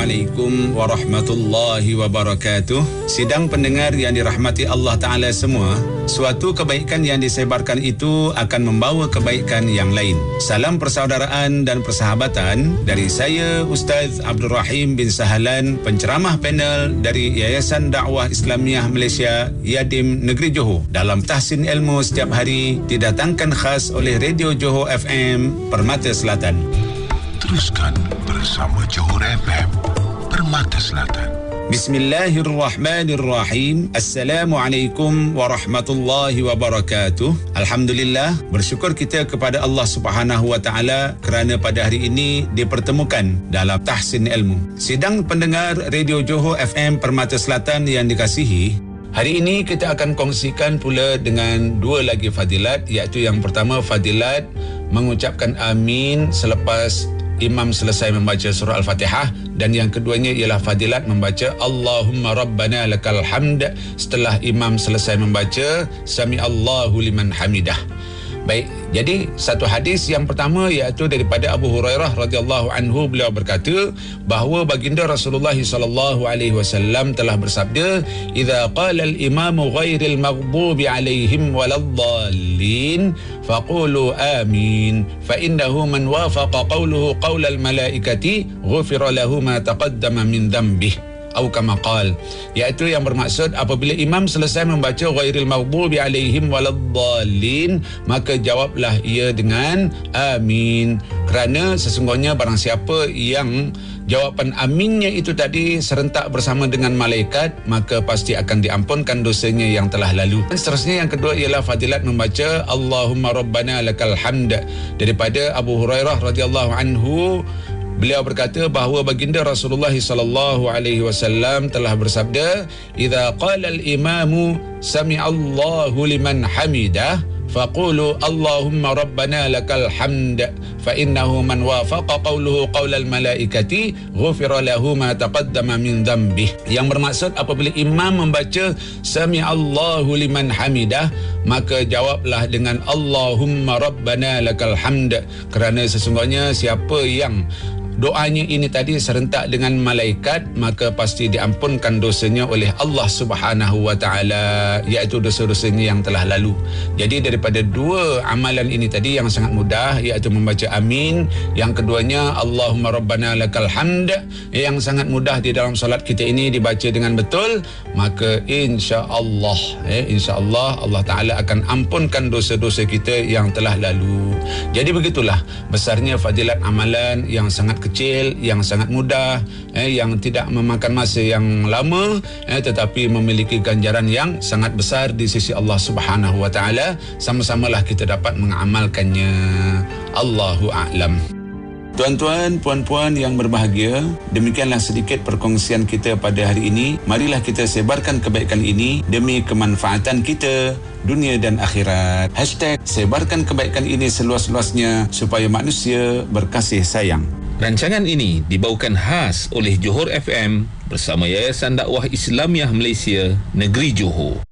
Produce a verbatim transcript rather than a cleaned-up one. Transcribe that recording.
Assalamualaikum warahmatullahi wabarakatuh. Sidang pendengar yang dirahmati Allah Ta'ala semua, suatu kebaikan yang disebarkan itu akan membawa kebaikan yang lain. Salam persaudaraan dan persahabatan dari saya Ustaz Abdul Rahim bin Sahalan, penceramah panel dari Yayasan Dakwah Islamiah Malaysia Yadim Negeri Johor. Dalam tahsin ilmu setiap hari didatangkan khas oleh Radio Johor F M Permata Selatan. Teruskan bersama Johor F M Permata Selatan. Bismillahirrahmanirrahim. Assalamualaikum warahmatullahi wabarakatuh. Alhamdulillah, bersyukur kita kepada Allah Subhanahu wa taala kerana pada hari ini dipertemukan dalam tahsin ilmu. Sidang pendengar Radio Johor F M Permata Selatan yang dikasihi, hari ini kita akan kongsikan pula dengan dua lagi fadilat, iaitu yang pertama fadilat mengucapkan amin selepas imam selesai membaca surah Al-Fatihah, dan yang keduanya ialah fadilat membaca Allahumma Rabbana lakal hamd setelah imam selesai membaca Sami Allahu liman hamidah. Baik, jadi satu hadis yang pertama iaitu daripada Abu Hurairah radhiyallahu anhu, beliau berkata bahawa baginda Rasulullah sallallahu alaihi wasallam telah bersabda, "Idza qala al-imamu ghairil maghdubi alaihim waladdallin faqulu amin fa innahu man wafaqa qawluhu qawlal malaikati ghufira lahu ma taqaddama min dhanbihi." Atau kama qal, iaitu yang bermaksud apabila imam selesai membaca ghairil maghdubi alaihim waladdallin, maka jawablah ia dengan amin, kerana sesungguhnya barang siapa yang jawapan aminnya itu tadi serentak bersama dengan malaikat, maka pasti akan diampunkan dosanya yang telah lalu. Dan seterusnya yang kedua ialah fadilat membaca Allahumma Rabbana lakal hamd daripada Abu Hurairah radhiyallahu anhu. Beliau berkata bahawa baginda Rasulullah sallallahu alaihi wasallam telah bersabda, "Idza qala al-imamu sami'allahu liman hamidah faqulu Allahumma Rabbana lakal hamd fa innahu man wafaqa qawluhu qawlal malaikati ghufira lahu ma taqaddama min dhanbihi." Yang bermaksud apabila imam membaca sami'allahu liman hamidah, maka jawablah dengan Allahumma Rabbana lakal hamd, kerana sesungguhnya siapa yang doanya ini tadi serentak dengan malaikat, maka pasti diampunkan dosanya oleh Allah Subhanahu wa taala, iaitu dosa-dosanya yang telah lalu. Jadi daripada dua amalan ini tadi yang sangat mudah, iaitu membaca amin, yang keduanya Allahumma Rabbana lakal hamd, yang sangat mudah di dalam solat kita ini dibaca dengan betul, maka insya-Allah eh insya-Allah Allah taala akan ampunkan dosa-dosa kita yang telah lalu. Jadi begitulah besarnya fadilat amalan yang sangat kecil, yang sangat mudah, eh, yang tidak memakan masa yang lama, eh, tetapi memiliki ganjaran yang sangat besar di sisi Allah Subhanahu wa taala. Sama-samalah kita dapat mengamalkannya. Allahu a'lam. Tuan-tuan, puan-puan yang berbahagia, demikianlah sedikit perkongsian kita pada hari ini. Marilah kita sebarkan kebaikan ini demi kemanfaatan kita dunia dan akhirat. Hashtag sebarkan kebaikan ini seluas-luasnya supaya manusia berkasih sayang. Rancangan ini dibawakan khas oleh Johor F M bersama Yayasan Dakwah Islamiah Malaysia Negeri Johor.